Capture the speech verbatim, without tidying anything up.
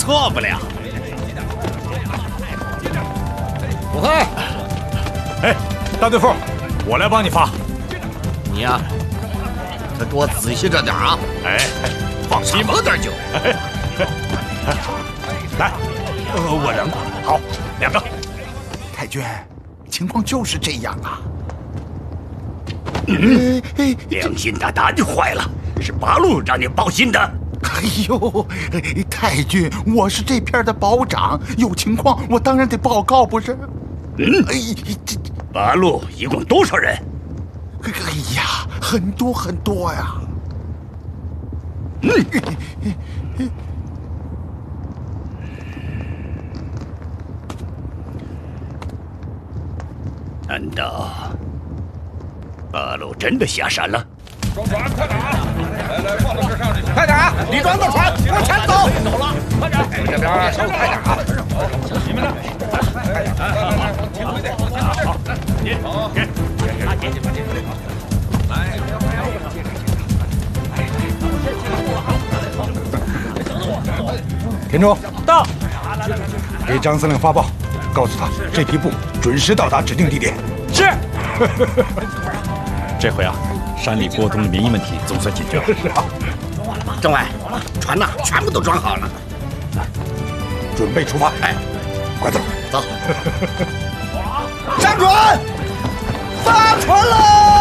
错不了。 不会。 哎，大队副，我来帮你发。 你呀、啊，可给我仔细着点啊！ 哎，放心吧， 喝点酒。 来，呃，我两个，好，两个。 太君，情况就是这样啊。 嗯，良心大大的坏了，是八路让你报信的。 哎呦，太君，我是这片的保长，有情况我当然得报告，不是？ 嗯，哎，这八路一共多少人？ 哎呀，很多很多呀。 嗯。难道八路真的下山了？ 装船，快打！来来，放到这上去！快点啊！李庄的船往前走！走了，快点！你们这边稍微快点啊！你们呢？快点！来来来，往前推点！好，你好，给给给，接着接着，来， 田中到，给张司令发报，告诉他这批部准时到达指定地点。 是。这回啊，山里波东的民意问题总算解决了。 是啊。 政委，船呐，全部都装好了， 准备出发。哎，快走， 走。 上船，发船喽！